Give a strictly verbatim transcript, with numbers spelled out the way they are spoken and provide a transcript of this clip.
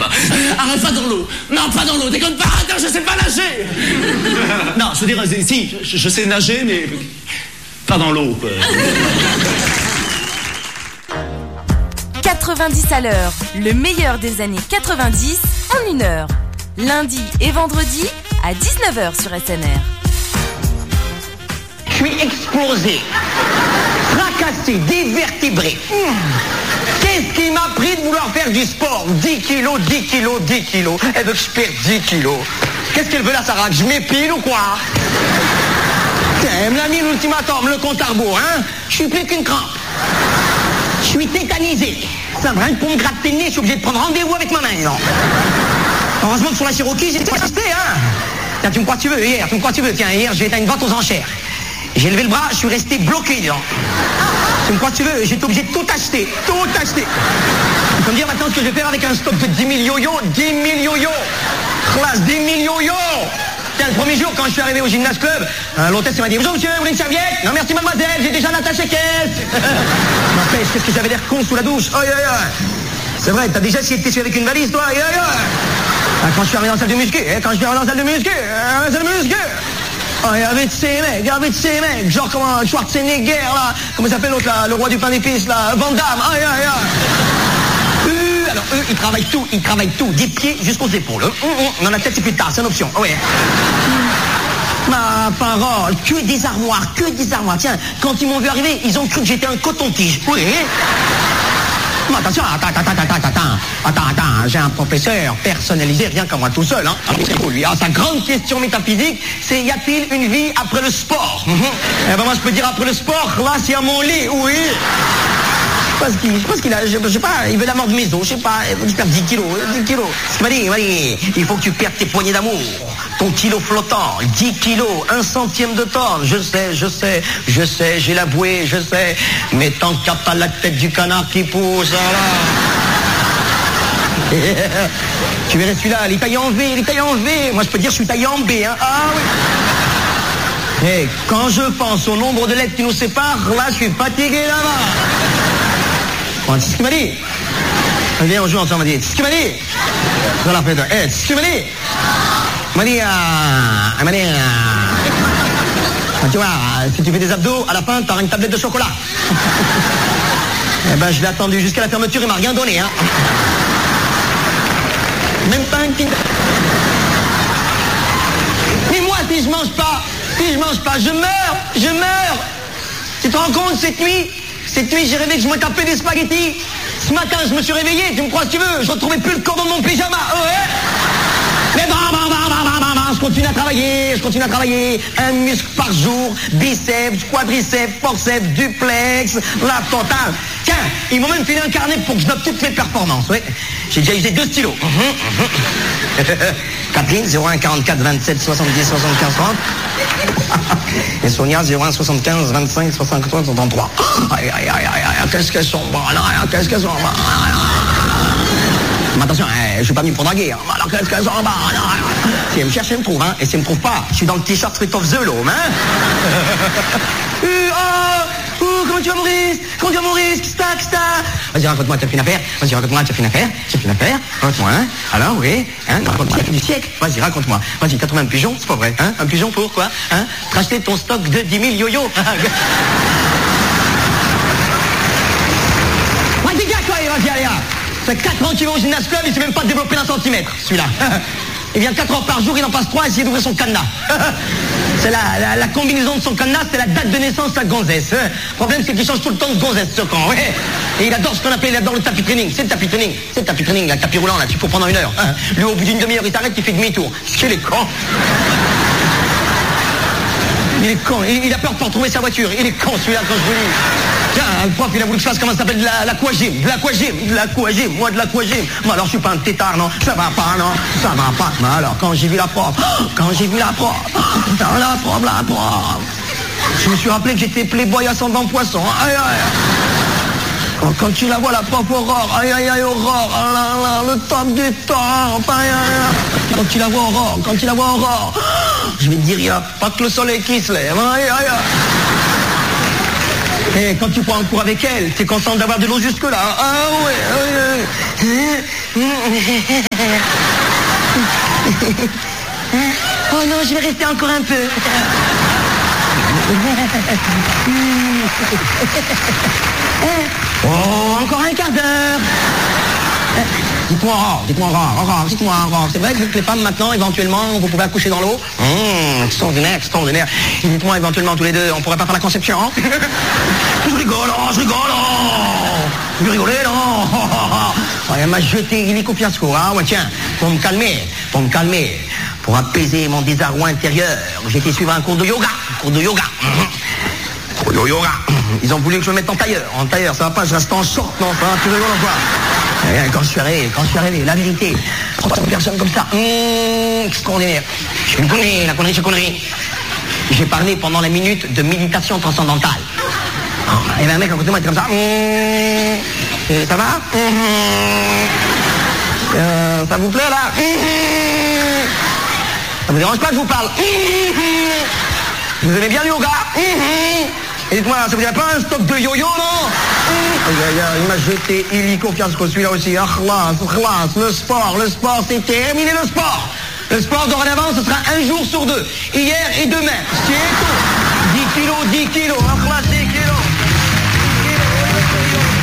Arrête, pas dans l'eau. Non, pas dans l'eau, déconne pas, arrête, je sais pas nager. Non, je veux dire, si, je, je sais nager, mais pas dans l'eau, quoi. quatre-vingt-dix à l'heure, le meilleur des années quatre-vingt-dix en une heure. Lundi et vendredi à dix-neuf heures sur S N R. Je suis explosé, fracassé, dévertébré. Mmh. Qu'est-ce qui m'a pris de vouloir faire du sport? dix kilos, dix kilos, dix kilos. Elle veut que je perde dix kilos. Qu'est-ce qu'elle veut là, Sarah? Que je m'épile ou quoi? Tiens, elle me l'a mis l'ultimatum, le compte à rebours, hein? Je suis plus qu'une crampe. Je suis tétanisé. Ça va, pour me gratter le nez, je suis obligé de prendre rendez-vous avec ma main, non? Heureusement que sur la Cherokee, j'ai assisté, hein? Tiens, tu me crois que tu veux, hier, tu me crois que tu veux. Tiens, hier, j'ai été à une vente aux enchères. J'ai levé le bras, je suis resté bloqué, non? Tu me crois que tu veux, j'étais obligé de tout acheter, tout acheter. Tu peux me dire maintenant ce que je vais faire avec un stock de dix mille yo-yo, dix mille yo-yo. Classe, dix mille yo-yo. Tiens, le premier jour, quand je suis arrivé au gymnase club, euh, l'hôtesse m'a dit, bonjour monsieur, vous voulez une serviette? Non merci mademoiselle, j'ai déjà l'attaché caisse. N'empêche, qu'est-ce que j'avais l'air con sous la douche. Oh, yeah, yeah. C'est vrai, t'as déjà essayé de t'essuyer avec une valise, toi? Yeah, yeah. Ah, quand je suis arrivé dans la salle de muscu, eh, quand je suis arrivé dans la salle de muscu, euh, la salle de muscu. Oh, il y avait de ces mecs, il y avait de ces mecs, genre comme un Schwarzenegger, là, comment il s'appelle l'autre, là, le roi du pain d'épices, là, Van Damme, aïe, aïe, aïe. Euh, alors, eux, ils travaillent tout, ils travaillent tout, des pieds jusqu'aux épaules. Hum, hum, dans la tête, c'est plus tard, c'est une option, ouais. Ma parole, que des armoires, que des armoires. Tiens, quand ils m'ont vu arriver, ils ont cru que j'étais un coton-tige. Oui. Mais attention, attends, attends, attends, attends, attends, attends, attends, j'ai un professeur personnalisé, rien qu'à moi tout seul, hein. Alors c'est pour lui. Alors, sa grande question métaphysique, c'est y a-t-il une vie après le sport? Mm-hmm. Eh ben moi je peux dire après le sport, là c'est à mon lit, oui. Je pense qu'il, je pense qu'il a, je, je sais pas, il veut la mort de mes os, je sais pas, il veut que je perde dix kilos, dix kilos. Il m'a dit, il m'a dit, il faut que tu perdes tes poignées d'amour, ton kilo flottant, dix kilos, un centième de tonne, je sais, je sais, je sais, j'ai la bouée, je sais, mais tant qu'il n'y a pas la tête du canard qui pousse, là. Tu verrais celui-là, il est taillé en V, il est taillé en V, moi je peux dire je suis taillé en B, hein, ah oui. Et quand je pense au nombre de lettres qui nous séparent, là je suis fatigué là-bas. C'est ce qu'il m'a dit. Viens, on joue ensemble, il m'a dit. C'est ce qu'il m'a dit. Dans la fête. Eh, c'est ce qu'il m'a dit. Il m'a dit, euh, il m'a dit, euh, tu vois, si tu fais des abdos, à la fin, t'auras une tablette de chocolat. Eh ben, je l'ai attendu jusqu'à la fermeture, il m'a rien donné, hein. Même pas un petit... Mais moi, si je mange pas, si je mange pas, je meurs, je meurs. Tu te rends compte, cette nuit? Cette nuit, j'ai rêvé que je me tapais des spaghettis. Ce matin, je me suis réveillé, tu me crois si tu veux, je retrouvais plus le cordon de mon pyjama. Oh, ouais. Mais bah, bah, bah, bah, bah, bah, bah, je continue à travailler, je continue à travailler. Un muscle par jour, biceps, quadriceps, forceps, duplex, la totale. Tiens, ils m'ont même filé un carnet pour que je note toutes mes performances. Ouais. J'ai déjà usé deux stylos. Mmh, mmh. Kathleen, zéro un quarante-quatre vingt-sept soixante-dix soixante-quinze trente. Et Sonia, zéro un soixante-quinze vingt-cinq soixante-trois soixante-trois. Aïe, aïe, aïe, aïe, qu'est-ce qu'elles sont bonnes, qu'est-ce qu'elles sont bonnes. Mais attention, je suis pas venu pour draguer. Alors qu'est-ce qu'elles sont bonnes. Si elle me cherche, elle me trouve, hein. Et si elle me trouve pas, je suis dans le t-shirt Street of the Loam, hein. euh, oh, oh, comment tu vas, Maurice? Comment tu vas, Maurice? Qu'est-ce que t'as, qu'est-ce que t'as? Vas-y, raconte-moi, tu as fait une affaire. Vas-y, raconte-moi, tu as fait une affaire. Tu as fait une affaire. Raconte-moi, hein. Alors, oui, hein, raconte-moi la du siècle. Vas-y, raconte-moi. Vas-y, t'as trouvé un pigeon? C'est pas vrai, hein? Un pigeon pour quoi? Hein? Racheter ton stock de dix mille yo-yo. Vas-y, gars, quoi, vas-y, allez, là. Ça fait quatre ans qu'il va au gymnase club, il sait même pas développer d'un centimètre, celui-là. Il vient quatre heures par jour, il en passe trois à essayer d'ouvrir son cadenas. C'est la, la, la combinaison de son cadenas, c'est la date de naissance de la gonzesse. Le problème, c'est qu'il change tout le temps de gonzesse, ce con, ouais. Et il adore ce qu'on appelle, il adore le tapis training. C'est le tapis training, c'est le tapis training, là, le tapis roulant, là, tu peux pendant une heure. Hein. Lui, au bout d'une demi-heure, il t'arrête, il fait demi-tour. Qu'il est con. Il est con, il, il a peur de pas retrouver sa voiture. Il est con, celui-là, quand je vous dis. Tiens, le prof, il a voulu que je fasse comment ça s'appelle, de la, l'aquagym, de l'aquagym, de l'aquagym, moi de l'aquagym. Moi alors je suis pas un tétard, non, ça va pas, non, ça va pas. Mais alors quand j'ai vu la prof, quand j'ai vu la prof, la prof, la prof, je me suis rappelé que j'étais playboy ascendant poisson. Aïe, aïe. Quand, quand tu la vois, la prof Aurore, aïe, aïe, aïe, Aurore, ah là, là, le top du temps, aïe, aïe, aïe. Quand tu la vois, Aurore, quand tu la vois, Aurore, je vais te dire, il n'y a pas que le soleil qui se lève, aïe, aïe, aïe. Et quand tu prends un cours avec elle, t'es content d'avoir de l'eau jusque-là. Hein. Ah ouais, ouais, ouais. Oh non, je vais rester encore un peu. Oh, encore un quart d'heure. Dites-moi, oh, dites-moi, oh, oh, dites-moi, oh. C'est vrai que les femmes maintenant, éventuellement, vous pouvez accoucher dans l'eau. Mmh, extraordinaire, extraordinaire. Et dites-moi, éventuellement, tous les deux, on pourrait pas faire la conception. Je rigole, oh, je rigole, oh. Vous rigolez, non? Oh, elle m'a jeté illico fiasco, hein. Ouais, tiens, pour me calmer, pour me calmer, pour apaiser mon désarroi intérieur, j'ai été suivre un cours de yoga, un cours de yoga. Mmh. Cours de yoga. Ils ont voulu que je me mette en tailleur. En tailleur, ça va pas, je reste en short, non, ça va, tu rigoles ou quoi? Et quand je suis arrivé, quand je suis arrivé, la vérité, quand une personne comme ça, mmh, extraordinaire. Je me connais, la connerie, je connerie. J'ai parlé pendant la minute de méditation transcendantale. Oh, il y avait un mec à côté de moi, il était comme ça. Mmh, et ça va mmh, euh, ça vous plaît là mmh, ça vous dérange pas que je vous parle mmh, vous aimez bien le yoga mmh, et dites-moi, ça vous dirait pas un stop de yo-yo, non mmh. Il m'a jeté illico fiasco, celui-là aussi. Ah, khlas, khlas, le sport, le sport, c'est terminé le sport. Le sport dorénavant, ce sera un jour sur deux. Hier et demain. C'est tout. dix kilos, dix kilos, ah, khlas, dix kilos.